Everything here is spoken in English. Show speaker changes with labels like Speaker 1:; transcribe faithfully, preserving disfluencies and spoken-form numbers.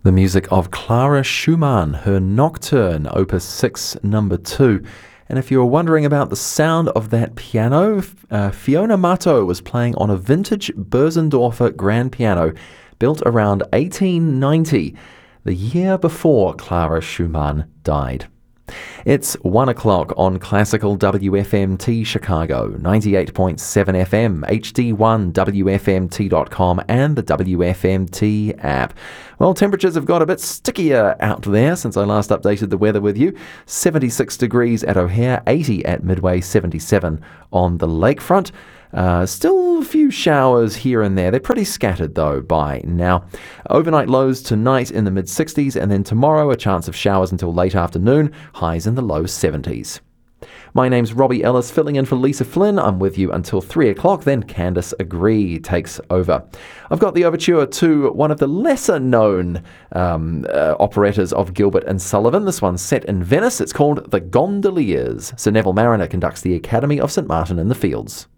Speaker 1: The music of Clara Schumann, her Nocturne, Opus six, number two. And if you were wondering about the sound of that piano, uh, Fiona Mato was playing on a vintage Bösendorfer grand piano built around eighteen ninety, the year before Clara Schumann died. It's one o'clock on Classical W F M T Chicago, ninety-eight point seven F M, H D one, W F M T dot com, and the W F M T app. Well, temperatures have got a bit stickier out there since I last updated the weather with you. seventy-six degrees at O'Hare, eighty at Midway, seventy-seven on the lakefront. Uh, still a few showers here and there. They're pretty scattered though by now. Overnight lows tonight in the mid sixties, and then tomorrow a chance of showers until late afternoon, highs in the low seventies. My name's Robbie Ellis, filling in for Lisa Flynn. I'm with you until three o'clock, then Candice Agree takes over. I've got the overture to one of the lesser-known um, uh, operettas of Gilbert and Sullivan. This one's set in Venice. It's called The Gondoliers. Sir Neville Mariner conducts the Academy of Saint Martin in the Fields.